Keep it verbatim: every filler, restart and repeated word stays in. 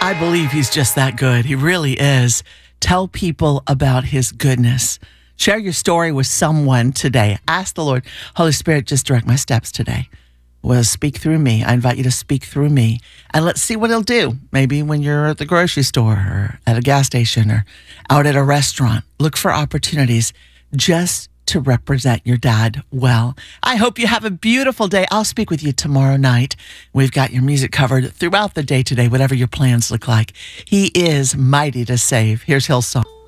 I believe he's just that good. He really is. Tell people about his goodness. Share your story with someone today. Ask the Lord, Holy Spirit, just direct my steps today. Well, speak through me. I invite you to speak through me. And let's see what he'll do. Maybe when you're at the grocery store or at a gas station or out at a restaurant, look for opportunities just to represent your dad well. I hope you have a beautiful day. I'll speak with you tomorrow night. We've got your music covered throughout the day today, whatever your plans look like. He is mighty to save. Here's Hillsong.